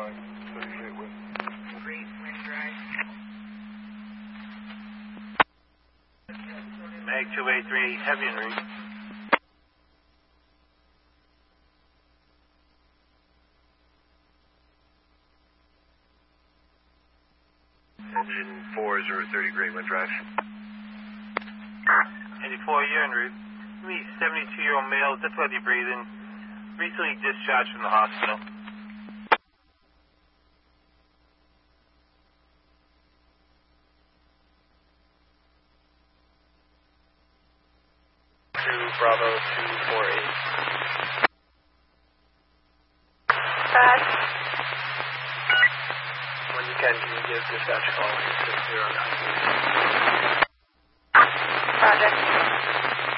30 great wind. Great wind drive. Mag 283, heavy en route. Engine 4 030 great wind drive. 84, you're en route. Me, 72-year-old male, difficulty breathing, recently discharged from the hospital. Bravo 248. When you can you give dispatch a call? 609. Project.